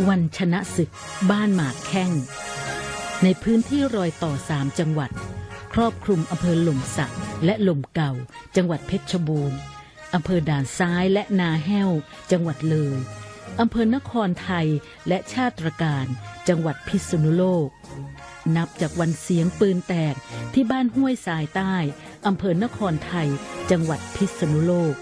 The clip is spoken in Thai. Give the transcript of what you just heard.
วันชนะศึกบ้านหมากแข้งในพื้นที่รอยต่อ3จังหวัดครอบคลุมอำเภอหล่มสักและหล่มเก่าจังหวัดเพชรบูรณ์อำเภอด่านซ้ายและนาแห้วจังหวัดเลยอำเภอนครไทยและชาตรการจังหวัดพิษณุโลกนับจากวันเสียงปืนแตกที่บ้านห้วยทรายใต้อำเภอนครไทยจังหวัดพิษณุโลก